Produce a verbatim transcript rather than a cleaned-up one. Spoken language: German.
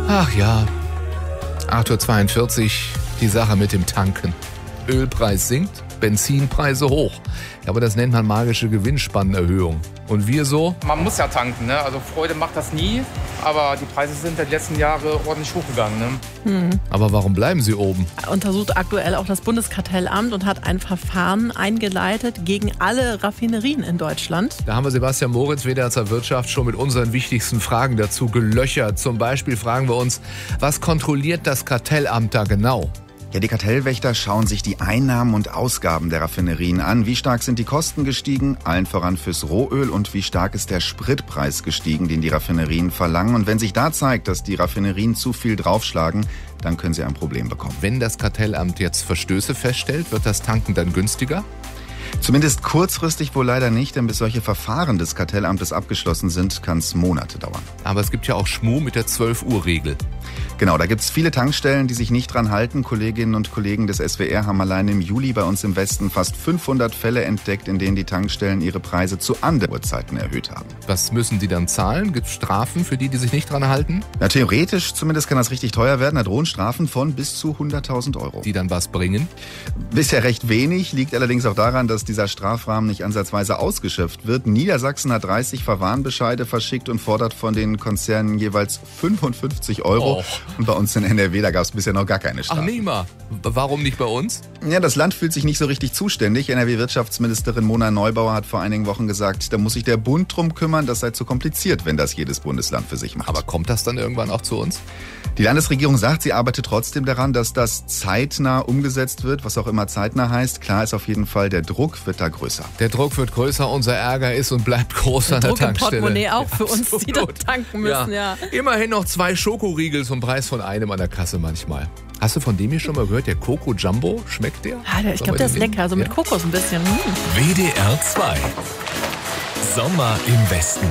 Ach ja, acht Uhr zweiundvierzig, die Sache mit dem Tanken. Ölpreis sinkt, Benzinpreise hoch. Ja, aber das nennt man magische Gewinnspannenerhöhung. Und wir so? Man muss ja tanken, ne? Also Freude macht das nie, aber die Preise sind die letzten Jahre ordentlich hochgegangen. Ne? Hm. Aber warum bleiben sie oben? Untersucht aktuell auch das Bundeskartellamt und hat ein Verfahren eingeleitet gegen alle Raffinerien in Deutschland. Da haben wir Sebastian Moritz, W D R zur Wirtschaft, schon mit unseren wichtigsten Fragen dazu gelöchert. Zum Beispiel fragen wir uns, was kontrolliert das Kartellamt da genau? Ja, die Kartellwächter schauen sich die Einnahmen und Ausgaben der Raffinerien an. Wie stark sind die Kosten gestiegen, allen voran fürs Rohöl, und wie stark ist der Spritpreis gestiegen, den die Raffinerien verlangen. Und wenn sich da zeigt, dass die Raffinerien zu viel draufschlagen, dann können sie ein Problem bekommen. Wenn das Kartellamt jetzt Verstöße feststellt, wird das Tanken dann günstiger? Zumindest kurzfristig wohl leider nicht, denn bis solche Verfahren des Kartellamtes abgeschlossen sind, kann es Monate dauern. Aber es gibt ja auch Schmuh mit der zwölf Uhr Regel. Genau, da gibt es viele Tankstellen, die sich nicht dran halten. Kolleginnen und Kollegen des S W R haben allein im Juli bei uns im Westen fast fünfhundert Fälle entdeckt, in denen die Tankstellen ihre Preise zu anderen Uhrzeiten erhöht haben. Was müssen die dann zahlen? Gibt es Strafen für die, die sich nicht dran halten? Na, theoretisch zumindest kann das richtig teuer werden. Da drohen Strafen von bis zu hunderttausend Euro. Die dann was bringen? Bisher recht wenig, liegt allerdings auch daran, dass dieser Strafrahmen nicht ansatzweise ausgeschöpft wird. Niedersachsen hat dreißig Verwarnbescheide verschickt und fordert von den Konzernen jeweils fünfundfünfzig Euro. Oh. Und bei uns in N R W, da gab es bisher noch gar keine Strafen. Ach, nee, mal. Warum nicht bei uns? Ja, das Land fühlt sich nicht so richtig zuständig. N R W-Wirtschaftsministerin Mona Neubauer hat vor einigen Wochen gesagt, da muss sich der Bund drum kümmern, das sei zu kompliziert, wenn das jedes Bundesland für sich macht. Aber kommt das dann irgendwann auch zu uns? Die Landesregierung sagt, sie arbeitet trotzdem daran, dass das zeitnah umgesetzt wird, was auch immer zeitnah heißt. Klar ist auf jeden Fall, der Druck wird da größer. Der Druck wird größer, unser Ärger ist und bleibt groß an der Druck Tankstelle. Im Portemonnaie auch für uns, Absolut. die da tanken müssen. Ja. Ja. Immerhin noch zwei Schokoriegel zum Preis von einem an der Kasse manchmal. Hast du von dem hier schon mal gehört, der Coco Jumbo? Schmeckt der? Ja, ich glaube, der ist lecker, so mit ja? Kokos ein bisschen. Hm. W D R zwei. Sommer im Westen.